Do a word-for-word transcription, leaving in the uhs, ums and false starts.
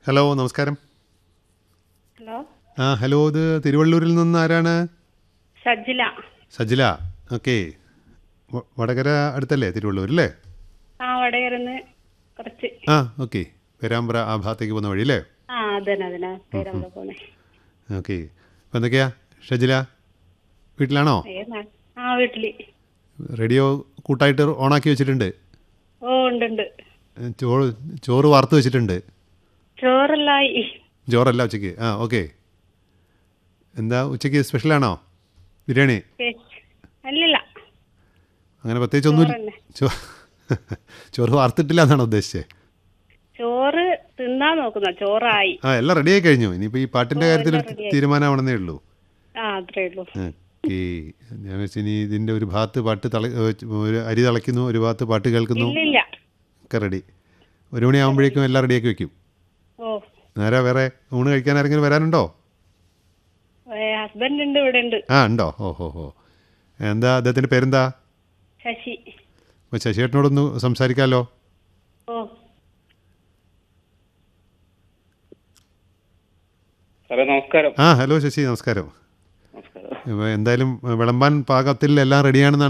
Hello, നമസ്കാരം. Hello, ആ hello, ഇത് തിരുവള്ളൂരിൽ നിന്ന് ആരാണ്? സജില. സജില. ഓക്കെ. വടകര അടുത്തല്ലേ തിരുവള്ളൂർ അല്ലേ? ആ, വടകരന്ന് കുറച്ച്. ആ ഓക്കെ. പേരാമ്പ്ര ആ ഭാഗത്തേക്ക് പോകുന്ന വഴി അല്ലേ? ആ അതന്നെ അതന്നെ പേരമ്പല പോണേ. ഓക്കെ. അപ്പോൾ എന്തൊക്കെയാ ഷജില, വീട്ടിലാണോ? ഏതാ? ആ വീട്ടില്. റേഡിയോ കൂട്ടായിട്ട് ഓണാക്കി വെച്ചിട്ടുണ്ട്. ഓ ഉണ്ട് ഉണ്ട്. ചോറ് ചോറ് വാർത്ത് വെച്ചിട്ടുണ്ട്. ചോറെല്ലായി. ചോറല്ല ഉച്ചയ്ക്ക്. ആ ഓക്കെ. എന്താ ഉച്ചയ്ക്ക് സ്പെഷ്യലാണോ? ബിരിയാണി? അല്ലല്ല, അങ്ങനെ പ്രത്യേകിച്ചൊന്നും ചോറന്നെ. ചോ ചോറ് വാർത്തിട്ടില്ല എന്നാണ് ഉദ്ദേശിച്ചത്? ചോറ് തിന്നാൻ നോക്കുന്ന ചോറായി. ആ എല്ലാം റെഡിയായി കഴിഞ്ഞു. ഇനിയിപ്പോൾ ഈ പാട്ടിൻ്റെ ഓ, കാര്യത്തിൽ എല്ലാം റെഡിയായി. തീരുമാനമാണെന്നേ ഉള്ളൂ. ആ അത്രേ ഉള്ളൂ. ഓക്കെ. ഞാൻ വെച്ചാൽ ഇനി ഇതിൻ്റെ ഒരു ഭാഗത്ത് പാട്ട് തള ഒരു അരി തിളയ്ക്കുന്നു, ഒരു ഭാഗത്ത് പാട്ട് കേൾക്കുന്നു, ഇല്ലില്ല. ഒക്കെ റെഡി. ഒരു മണിയാകുമ്പോഴേക്കും എല്ലാം റെഡിയാക്കി വെക്കും. ഓ, നേരെ വേറെ ഊണ് കഴിക്കാൻ ആരെങ്കിലും വരാനുണ്ടോ? ഹസ്ബൻഡ് ഉണ്ട്, ഇവിടെ ഉണ്ട്. ആ ഉണ്ടോ? ഓ ഹോ ഹോ. എന്താ അദ്ദേഹത്തിൻ്റെ പേരെന്താ? ശശി. അപ്പോൾ ശശിയേട്ടനോടൊന്ന് സംസാരിക്കാമല്ലോ. ഓ, ഹലോ, നമസ്കാരം. ആ ഹലോ ശശി, നമസ്കാരം. നമസ്കാരം. ഇപ്പോൾ എന്തായാലും വിളമ്പാൻ പാകത്തിൽ എല്ലാം റെഡിയാണെന്നാണ്